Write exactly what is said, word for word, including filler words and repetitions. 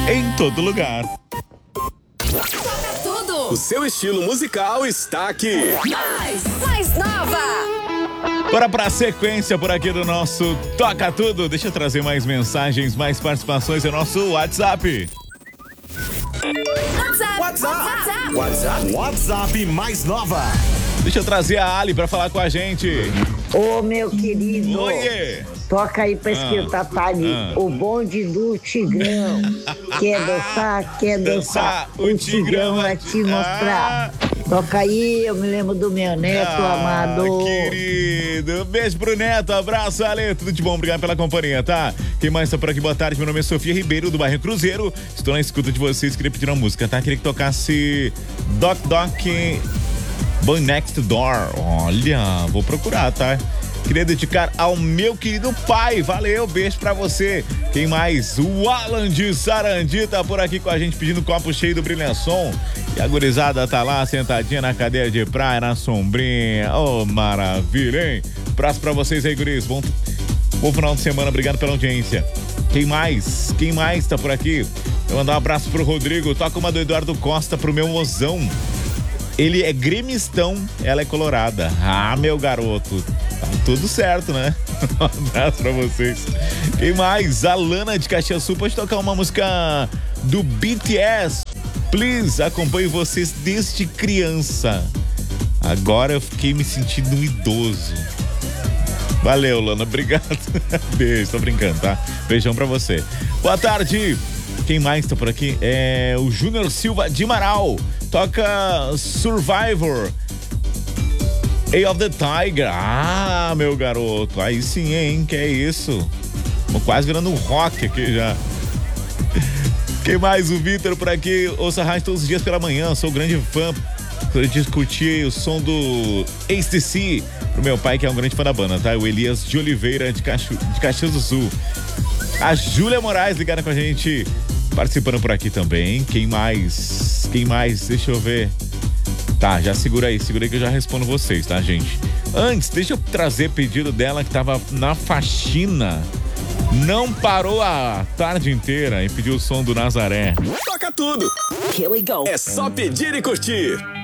em todo lugar. Tudo. O seu estilo musical está aqui. Mais, mais nova. Bora pra sequência por aqui do nosso Toca Tudo. Deixa eu trazer mais mensagens, mais participações no nosso WhatsApp. WhatsApp. WhatsApp. WhatsApp. WhatsApp mais nova. Deixa eu trazer a Ali pra falar com a gente. Ô, meu querido. Oiê. Toca aí pra esquentar, tá ali. ah. O bonde do Tigrão. Quer dançar? Quer dançar? Dançar, o Tigrão vai te mostrar. Toca aí, eu me lembro do meu neto Ah, amado. querido, beijo pro Neto, abraço, Ale, tudo de bom, obrigado pela companhia, tá? Quem mais tá por aqui, boa tarde, meu nome é Sofia Ribeiro, do bairro Cruzeiro, estou na escuta de vocês, queria pedir uma música, tá? Queria que tocasse Doc Doc Boy Next Door, olha, vou procurar, tá? Queria dedicar ao meu querido pai, valeu, beijo pra você. Quem mais? O Alan de Sarandi tá por aqui com a gente pedindo copo cheio do Brilhanção. E a gurizada tá lá sentadinha na cadeira de praia, na sombrinha. Oh, maravilha, hein? Abraço pra vocês aí, guris. Bom, bom final de semana, obrigado pela audiência. Quem mais? Quem mais tá por aqui? Eu mandar um abraço pro Rodrigo, toca uma do Eduardo Costa pro meu mozão. Ele é gremistão, ela é colorada. Ah, meu garoto, tá tudo certo, né? Um abraço pra vocês. Quem mais? A Lana de Caxias Sul pode tocar uma música do B T S. Please, acompanho vocês desde criança. Agora eu fiquei me sentindo um idoso. Valeu, Lana, obrigado. Beijo, tô brincando, tá? Beijão pra você. Boa tarde. Quem mais tá por aqui? É o Júnior Silva de Marau. Toca Survivor. Eye of the Tiger. Ah, meu garoto. Aí sim, hein? Que é isso? Tô quase virando um rock aqui já. Quem mais? O Vitor por aqui. Ouça a rádio todos os dias pela manhã. Sou grande fã. Eu discuti o som do A C D C pro meu pai, que é um grande fã da banda, tá? O Elias de Oliveira, de, Caxu... de Caxias do Sul. A Júlia Moraes ligada com a gente, participando por aqui também. Quem mais? Quem mais? Deixa eu ver. Tá, já segura aí, segura aí que eu já respondo vocês, tá, gente? Antes, deixa eu trazer pedido dela que tava na faxina. Não parou a tarde inteira e pediu o som do Nazaré. Toca tudo. Here we go. É só pedir e curtir.